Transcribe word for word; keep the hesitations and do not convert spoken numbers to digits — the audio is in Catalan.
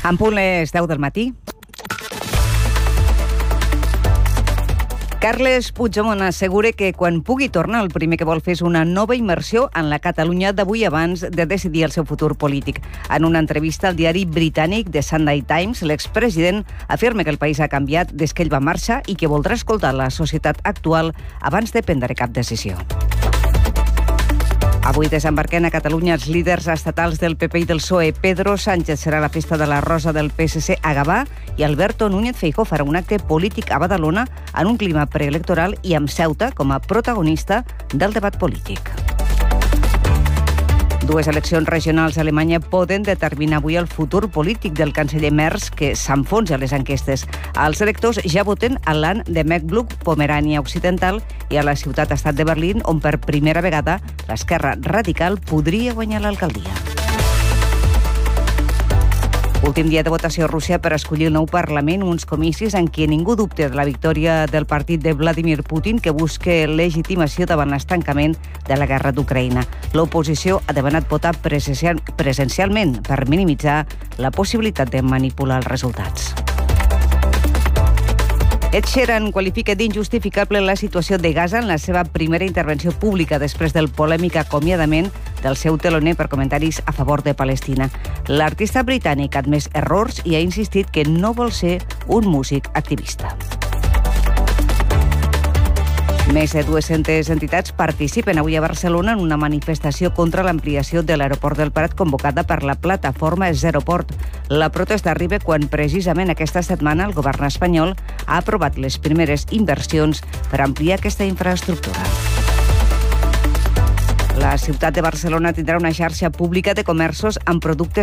En punt les deu del matí. Carles Puigdemont assegura que quan pugui tornar el primer que vol fer és una nova immersió en la Catalunya d'avui abans de decidir el seu futur polític. En una entrevista al diari britànic The Sunday Times, l'expresident afirma que el país ha canviat des que ell va marxar i que voldrà escoltar la societat actual abans de prendre cap decisió. Avui desembarquen a Catalunya els líders estatals del P P i del P S O E. Pedro Sánchez serà a la festa de la Rosa del P S C a Gavà i Alberto Núñez Feijóo farà un acte polític a Badalona en un clima preelectoral i amb Ceuta com a protagonista del debat polític. Dues eleccions regionals a Alemanya poden determinar avui el futur polític del canceller Merz, que s'enfonsa a les enquestes. Els electors ja voten a l'An de Mecklenburg-Pomerània Occidental i a la ciutat-estat de Berlín, on per primera vegada l'esquerra radical podria guanyar l'alcaldia. Últim dia de votació a Rússia per escollir el nou Parlament, uns comicis en què ningú dubta de la victòria del partit de Vladimir Putin, que busca legitimació davant l'estancament de la guerra d'Ucraïna. L'oposició ha demanat votar presencialment per minimitzar la possibilitat de manipular els resultats. Ed Sheeran qualifica d'injustificable la situació de Gaza en la seva primera intervenció pública després del polèmic acomiadament del seu teloner per comentaris a favor de Palestina. L'artista britànic ha admès errors i ha insistit que no vol ser un músic activista. Més de dues-centes entitats participen avui a Barcelona en una manifestació contra l'ampliació de l'aeroport del Prat convocada per la plataforma Zeroport. La protesta arriba quan precisament aquesta setmana el govern espanyol ha aprovat les primeres inversions per ampliar aquesta infraestructura. La ciutat de Barcelona tindrà una xarxa pública de comerços amb productes